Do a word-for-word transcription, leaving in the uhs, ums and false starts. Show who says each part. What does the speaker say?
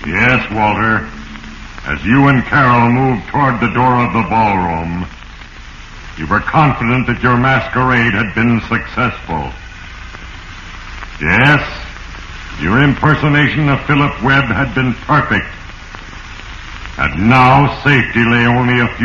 Speaker 1: Yes, Walter. As you and Carol moved toward the door of the ballroom, you were confident that your masquerade had been successful. Yes, your impersonation of Philip Webb had been perfect. And now safety lay only a few